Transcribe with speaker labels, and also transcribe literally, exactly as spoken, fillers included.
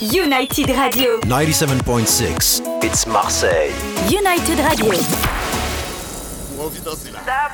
Speaker 1: United Radio.
Speaker 2: ninety-seven point six. It's Marseille.
Speaker 1: United Radio.
Speaker 3: Stop